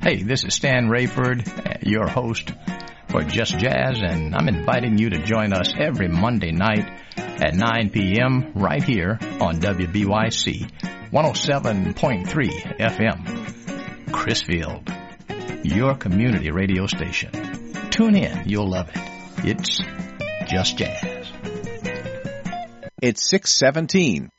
Hey, this is Stan Rayford, your host for Just Jazz, and I'm inviting you to join us every Monday night at 9 p.m. right here on WBYC 107.3 FM. Chrisfield, your community radio station. Tune in, you'll love it. It's Just Jazz. It's 6:17.